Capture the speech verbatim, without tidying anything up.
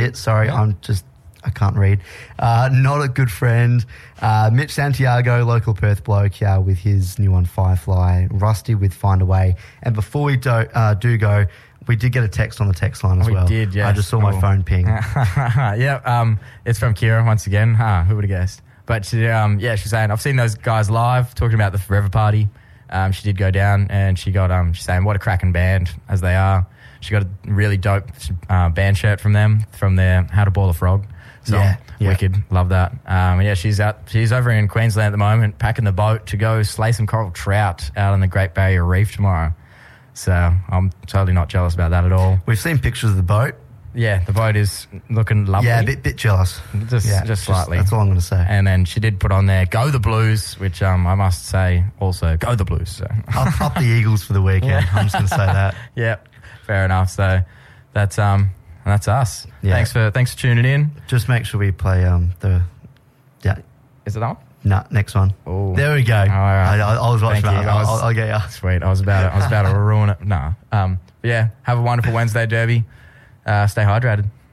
it. Sorry, yeah. I'm just, I can't read. Uh, not a good friend. Uh, Mitch Santiago, local Perth bloke, yeah, with his new one, Firefly. Rusty with Find a Way. And before we do, uh, do go, we did get a text on the text line as we well. We did, yeah. I just saw cool. my phone ping. yeah, um, it's from Kira once again. Huh, who would have guessed? But she, um, yeah, she's saying, I've seen those guys live talking about the Forever Party. Um, she did go down and she got, um, she's saying, what a cracking band as they are. She got a really dope uh, band shirt from them, from their How to Boil a Frog. So yeah, yeah. Wicked. Love that. Um, yeah, she's out, she's over in Queensland at the moment, packing the boat to go slay some coral trout out on the Great Barrier Reef tomorrow. So I'm totally not jealous about that at all. We've seen pictures of the boat. Yeah, the boat is looking lovely. Yeah, a bit, bit jealous. Just, yeah, just slightly. Just, that's all I'm going to say. And then she did put on there, Go the Blues, which um, I must say also, Go the Blues. So. up, up the Eagles for the weekend. Yeah. I'm just going to say that. Yeah, fair enough. So that's um, that's us. Yeah. Thanks for thanks for tuning in. Just make sure we play um the... yeah. Is it on? No, next one. Ooh. There we go. All right. I, I, I was watching that. I'll, I'll, I'll get you. Sweet. I was about to, I was about to ruin it. Nah. Um. But yeah. Have a wonderful Wednesday, Derby. Uh, stay hydrated.